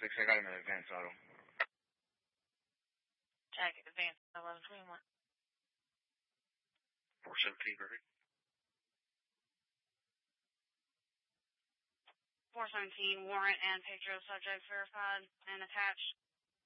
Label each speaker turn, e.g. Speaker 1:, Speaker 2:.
Speaker 1: 6, I got him at Advance Auto.
Speaker 2: Jack, Advance 1121.
Speaker 1: 417, perfect.
Speaker 2: 417, warrant and picture of subject verified and attached.